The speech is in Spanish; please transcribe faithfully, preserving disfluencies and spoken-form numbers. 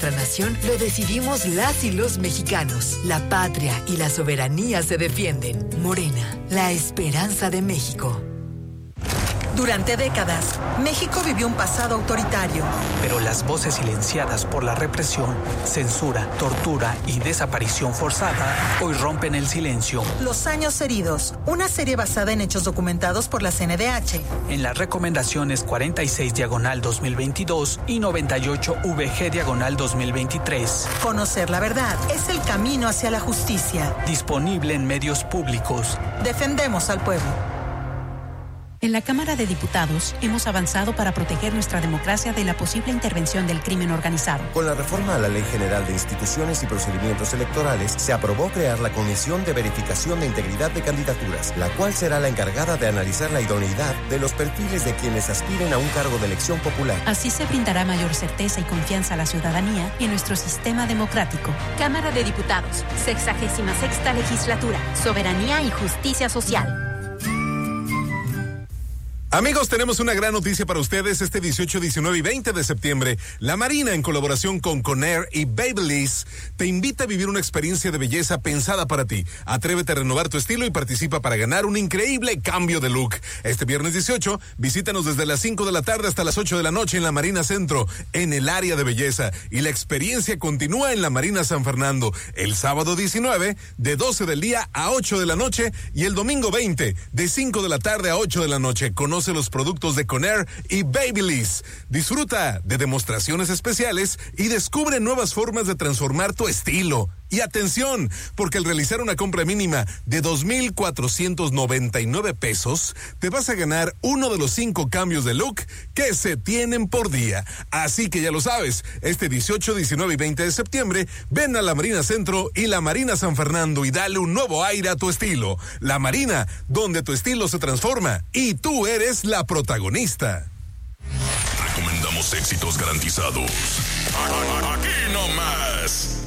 nuestra nación lo decidimos las y los mexicanos. La patria y la soberanía se defienden. Morena, la esperanza de México. Durante décadas, México vivió un pasado autoritario. Pero las voces silenciadas por la represión, censura, tortura y desaparición forzada hoy rompen el silencio. Los años heridos, una serie basada en hechos documentados por la C N D H. En las recomendaciones cuarenta y seis diagonal dos mil veintidós y noventa y ocho V G diagonal dos mil veintitrés. Conocer la verdad es el camino hacia la justicia. Disponible en medios públicos. Defendemos al pueblo. En la Cámara de Diputados hemos avanzado para proteger nuestra democracia de la posible intervención del crimen organizado. Con la reforma a la Ley General de Instituciones y Procedimientos Electorales, se aprobó crear la Comisión de Verificación de Integridad de Candidaturas, la cual será la encargada de analizar la idoneidad de los perfiles de quienes aspiren a un cargo de elección popular. Así se brindará mayor certeza y confianza a la ciudadanía y en nuestro sistema democrático. Cámara de Diputados, sexagésima sexta legislatura, soberanía y justicia social. Amigos, tenemos una gran noticia para ustedes. Este dieciocho, diecinueve y veinte de septiembre, la Marina, en colaboración con Conair y Babyliss, te invita a vivir una experiencia de belleza pensada para ti. Atrévete a renovar tu estilo y participa para ganar un increíble cambio de look. Este viernes dieciocho, visítanos desde las cinco de la tarde hasta las ocho de la noche en la Marina Centro, en el área de belleza. Y la experiencia continúa en la Marina San Fernando, el sábado diecinueve, de doce del día a ocho de la noche, y el domingo veinte, de cinco de la tarde a ocho de la noche. Conoce los productos de Conair y Babyliss. Disfruta de demostraciones especiales y descubre nuevas formas de transformar tu estilo. Y atención, porque al realizar una compra mínima de dos mil cuatrocientos noventa y nueve pesos, te vas a ganar uno de los cinco cambios de look que se tienen por día. Así que ya lo sabes, este dieciocho, diecinueve y veinte de septiembre, ven a la Marina Centro y la Marina San Fernando y dale un nuevo aire a tu estilo. La Marina, donde tu estilo se transforma y tú eres la protagonista. Recomendamos éxitos garantizados. Aquí nomás.